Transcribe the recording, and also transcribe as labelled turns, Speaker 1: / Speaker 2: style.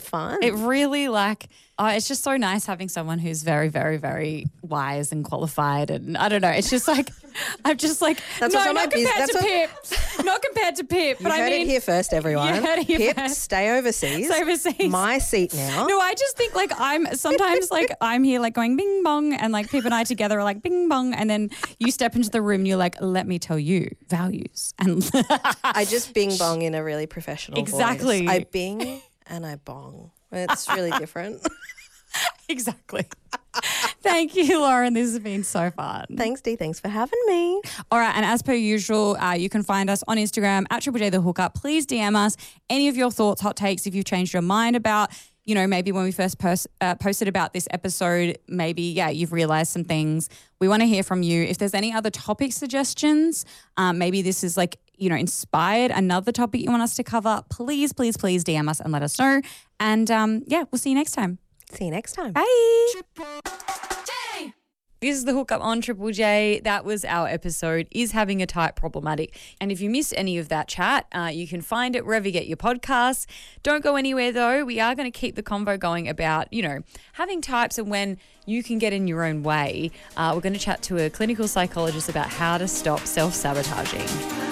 Speaker 1: fun.
Speaker 2: It really it's just so nice having someone who's very, very, very wise and qualified. And I don't know, it's just like, I'm just like,
Speaker 1: That's
Speaker 2: no,
Speaker 1: what's on
Speaker 2: not
Speaker 1: my
Speaker 2: compared to Pip. Not compared to Pip.
Speaker 1: You heard it here first, everyone.
Speaker 2: You heard it here
Speaker 1: Pip,
Speaker 2: first.
Speaker 1: stay overseas.
Speaker 2: Stay overseas.
Speaker 1: My seat now.
Speaker 2: No, I just think like sometimes I'm here like going bing bong and like Pip and I together are like bing bong and then you step into the room and you're like, let me tell you, values. And
Speaker 1: I just bing bong in a really professional
Speaker 2: Exactly.
Speaker 1: voice. I bing and I bong. It's really different.
Speaker 2: Exactly. Thank you, Lauren. This has been so fun.
Speaker 1: Thanks, Dee. Thanks for having me.
Speaker 2: All right. And as per usual, you can find us on Instagram at Triple J The Hookup. Please DM us any of your thoughts, hot takes, if you've changed your mind about, maybe when we first posted about this episode, maybe, you've realized some things. We want to hear from you. If there's any other topic suggestions, maybe this is inspired another topic you want us to cover, please, please, please DM us and let us know. And we'll see you next time.
Speaker 1: See you next time.
Speaker 2: Bye. This is The Hookup on Triple J. That was our episode, Is Having a Type Problematic? And if you missed any of that chat, you can find it wherever you get your podcasts. Don't go anywhere though. We are going to keep the convo going about, having types and when you can get in your own way. We're going to chat to a clinical psychologist about how to stop self-sabotaging.